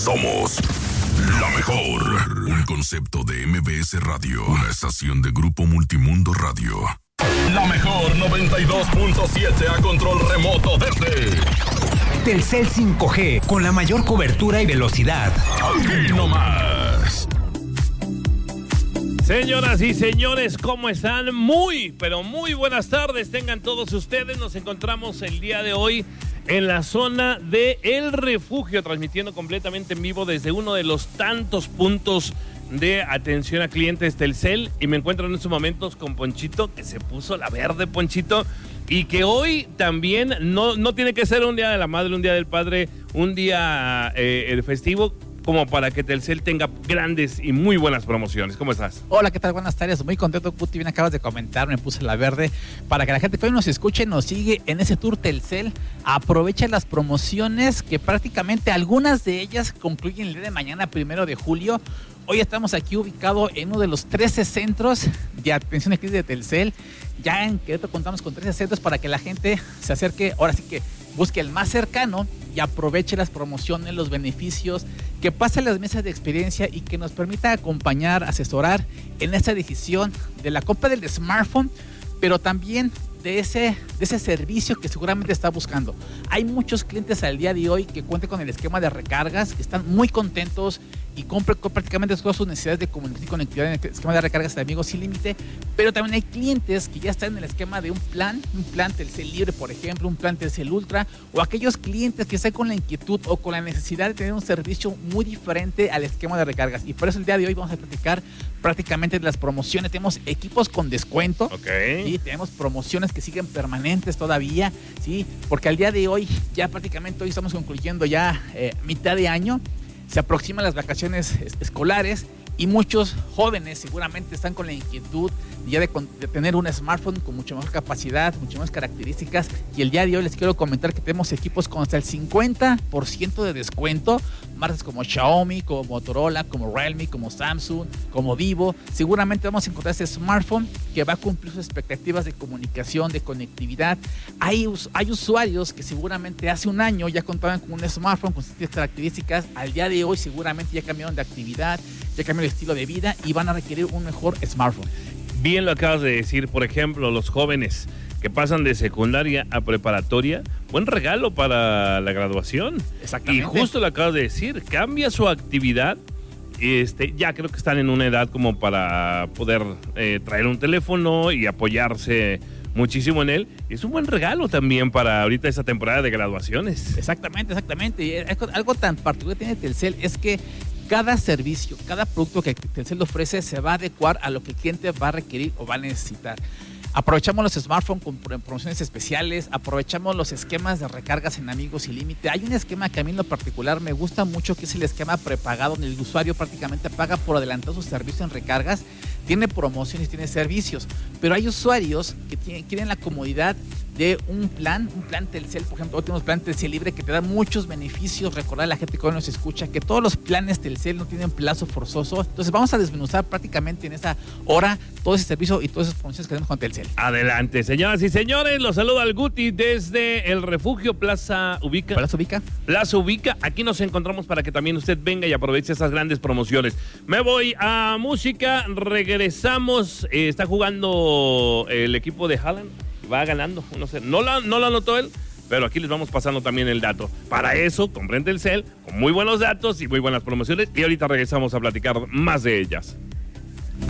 Somos la mejor. Un concepto de MBS Radio. Una estación de Grupo Multimundo Radio. La mejor 92.7 a control remoto desde Telcel 5G, con la mayor cobertura y velocidad. Aquí nomás. Señoras y señores, ¿cómo están? Pero muy buenas tardes tengan todos ustedes. Nos encontramos el día de hoy en la zona de El Refugio, transmitiendo completamente en vivo desde uno de los tantos puntos de atención a clientes Telcel. Y me encuentro en estos momentos con Ponchito, que se puso la verde, Ponchito. Y que hoy también no tiene que ser un día de la madre, un día del padre, un día festivo, como para que Telcel tenga grandes y muy buenas promociones. ¿Cómo estás? Hola, ¿qué tal? Buenas tardes. Muy contento, Guti. Bien acabas de comentar, me puse la verde. Para que la gente que hoy nos escuche, nos sigue en ese tour Telcel. Aprovecha las promociones, que prácticamente algunas de ellas concluyen el día de mañana, 1 de julio. Hoy estamos aquí ubicados en uno de los 13 centros de atención de clientes de Telcel. Ya en Querétaro contamos con 13 centros para que la gente se acerque, ahora sí que busque el más cercano y aproveche las promociones, los beneficios, que pase las mesas de experiencia y que nos permita acompañar, asesorar en esta decisión de la compra del smartphone, pero también de ese servicio que seguramente está buscando. Hay muchos clientes al día de hoy que cuentan con el esquema de recargas, que están muy contentos y compran prácticamente todas sus necesidades de comunicación y conectividad en el esquema de recargas de Amigos Sin Límite, pero también hay clientes que ya están en el esquema de un plan Telcel Libre, por ejemplo, un plan Telcel Ultra, o aquellos clientes que están con la inquietud o con la necesidad de tener un servicio muy diferente al esquema de recargas. Y por eso el día de hoy vamos a platicar prácticamente de las promociones. Tenemos equipos con descuento, y tenemos promociones que siguen permanentes todavía, ¿sí? Porque al día de hoy, ya prácticamente hoy estamos concluyendo ya mitad de año. Se aproximan las vacaciones escolares y muchos jóvenes seguramente están con la inquietud ya de tener un smartphone con mucha mejor capacidad, muchas más características. Y el día de hoy les quiero comentar que tenemos equipos con hasta el 50% de descuento. Marcas como Xiaomi, como Motorola, como Realme, como Samsung, como Vivo. Seguramente vamos a encontrar ese smartphone que va a cumplir sus expectativas de comunicación, de conectividad. Hay usuarios que seguramente hace un año ya contaban con un smartphone con ciertas características. Al día de hoy seguramente ya cambiaron de actividad, ya cambiaron de estilo de vida y van a requerir un mejor smartphone. Bien lo acabas de decir. Por ejemplo, los jóvenes que pasan de secundaria a preparatoria, buen regalo para la graduación. Exactamente. Y justo lo acabas de decir, cambia su actividad. Ya creo que están en una edad como para poder traer un teléfono y apoyarse muchísimo en él. Es un buen regalo también para ahorita esta temporada de graduaciones. Exactamente. Y algo tan particular que tiene Telcel es que cada servicio, cada producto que Telcel ofrece se va a adecuar a lo que el cliente va a requerir o va a necesitar. Aprovechamos los smartphones con promociones especiales, aprovechamos los esquemas de recargas en Amigos Sin Límite. Hay un esquema que a mí en lo particular me gusta mucho, que es el esquema prepagado, donde el usuario prácticamente paga por adelantado su servicio en recargas, tiene promociones, tiene servicios, pero hay usuarios que quieren la comodidad de un plan Telcel. Por ejemplo, hoy tenemos plan Telcel Libre que te da muchos beneficios. Recordar a la gente que hoy nos escucha que todos los planes Telcel no tienen plazo forzoso. Entonces vamos a desmenuzar prácticamente en esa hora todo ese servicio y todas esas promociones que tenemos con Telcel. Adelante, señoras y señores, los saluda al Guti desde El Refugio, Plaza Ubica. Plaza Ubica. Aquí nos encontramos para que también usted venga y aproveche esas grandes promociones. Me voy a música, regresamos. Está jugando el equipo de Haaland. Va ganando, no lo anotó él, pero aquí les vamos pasando también el dato. Para eso, compren Telcel con muy buenos datos y muy buenas promociones, y ahorita regresamos a platicar más de ellas.